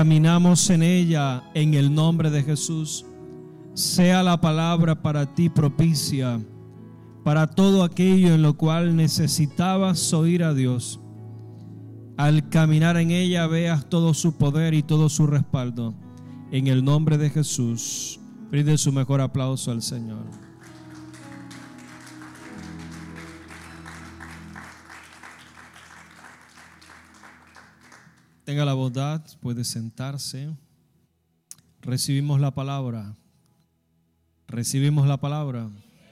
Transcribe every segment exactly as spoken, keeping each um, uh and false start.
Caminamos en ella en el nombre de Jesús. Sea la palabra para ti propicia, para todo aquello en lo cual necesitabas oír a Dios. Al caminar en ella veas todo su poder y todo su respaldo. En el nombre de Jesús, brinde su mejor aplauso al Señor. Tenga la bondad, puede sentarse. Recibimos la palabra. Recibimos la palabra.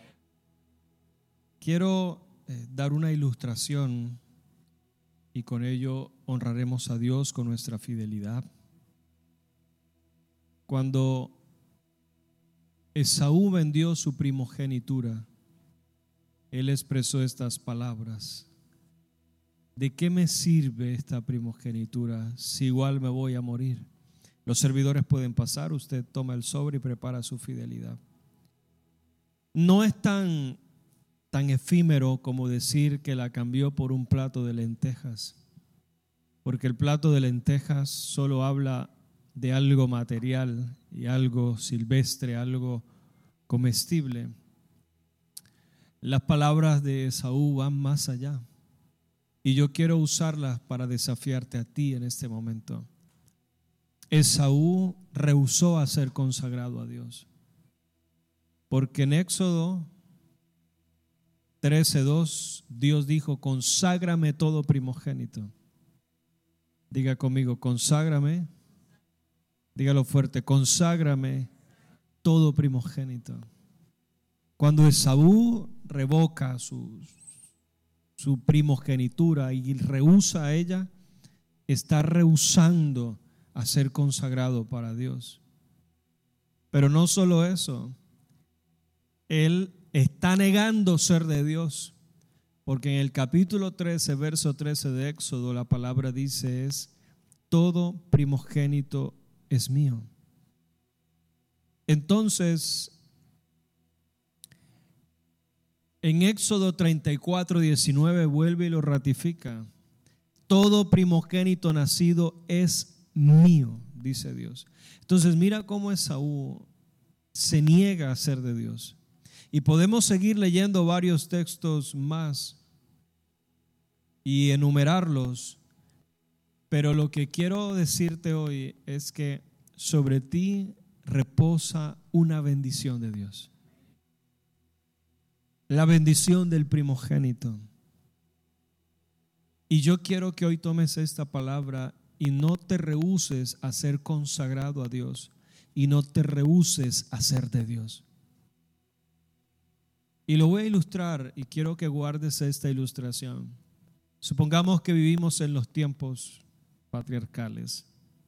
Quiero eh, dar una ilustración y con ello honraremos a Dios con nuestra fidelidad. Cuando Esaú vendió su primogenitura, él expresó estas palabras: ¿de qué me sirve esta primogenitura si igual me voy a morir? Los servidores pueden pasar, usted toma el sobre y prepara su fidelidad. No es tan, tan efímero como decir que la cambió por un plato de lentejas, porque el plato de lentejas solo habla de algo material y algo silvestre, algo comestible. Las palabras de Esaú van más allá. Y yo quiero usarlas para desafiarte a ti en este momento. Esaú rehusó a ser consagrado a Dios, porque en Éxodo trece dos Dios dijo: conságrame todo primogénito. Diga conmigo: conságrame. Dígalo fuerte: conságrame todo primogénito. Cuando Esaú revoca sus su primogenitura y rehúsa a ella, está rehusando a ser consagrado para Dios. Pero no solo eso, él está negando ser de Dios, porque en el capítulo trece, verso trece de Éxodo, la palabra dice es: todo primogénito es mío. Entonces, en Éxodo treinta y cuatro, diecinueve vuelve y lo ratifica: todo primogénito nacido es mío, dice Dios. Entonces mira cómo Esaú se niega a ser de Dios. Y podemos seguir leyendo varios textos más y enumerarlos, pero lo que quiero decirte hoy es que sobre ti reposa una bendición de Dios. La bendición del primogénito. Y yo quiero que hoy tomes esta palabra y no te rehúses a ser consagrado a Dios y no te rehúses a ser de Dios. Y lo voy a ilustrar y quiero que guardes esta ilustración. Supongamos que vivimos en los tiempos patriarcales.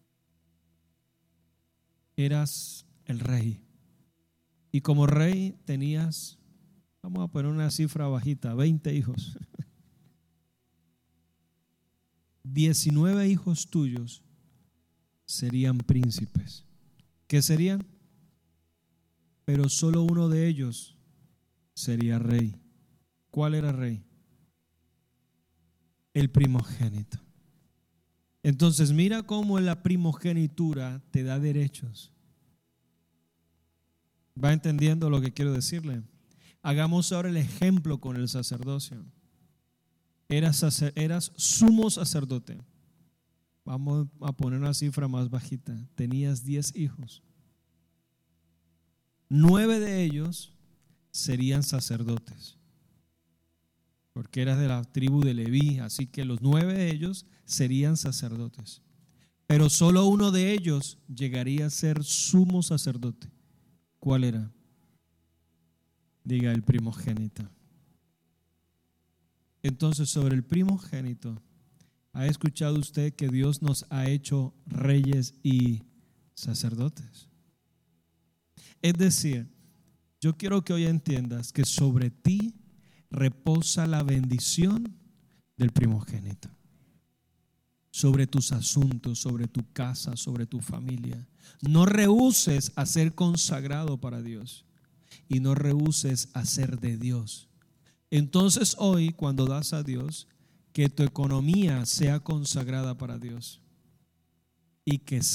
Eras el rey y como rey tenías, vamos a poner una cifra bajita, veinte hijos. diecinueve hijos tuyos serían príncipes. ¿Qué serían? Pero solo uno de ellos sería rey. ¿Cuál era rey? El primogénito. Entonces mira cómo la primogenitura te da derechos. ¿Va entendiendo lo que quiero decirle? Hagamos ahora el ejemplo con el sacerdocio. Eras, eras sumo sacerdote. Vamos a poner una cifra más bajita. Tenías diez hijos. Nueve de ellos serían sacerdotes, porque eras de la tribu de Leví, así que los nueve de ellos serían sacerdotes. Pero solo uno de ellos llegaría a ser sumo sacerdote. ¿Cuál era? Diga: el primogénito. Entonces, sobre el primogénito, ¿ha escuchado usted que Dios nos ha hecho reyes y sacerdotes? Es decir, yo quiero que hoy entiendas que sobre ti reposa la bendición del primogénito. Sobre tus asuntos, sobre tu casa, sobre tu familia. No rehúses a ser consagrado para Dios y no rehúses a ser de Dios. Entonces hoy, cuando das a Dios, que tu economía sea consagrada para Dios y que